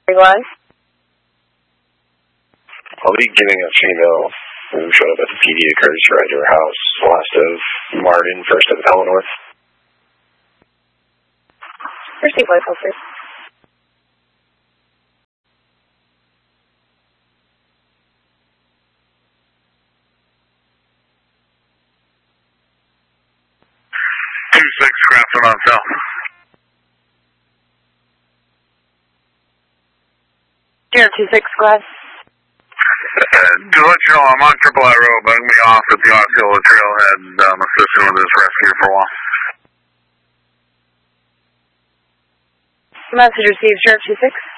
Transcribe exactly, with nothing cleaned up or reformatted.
Glass. I'll be giving a female who showed up at the P D at Curtis right to her house last of Martin, first of Eleanor. Receive life officer. Two six Craftsman on cell. Zero two six Glass. Uh, to let you know, I'm on Triple I Road, but I'm going to be off at the Osceola Trailhead, um, assisting with this rescue for a while. Message received, Sheriff two six.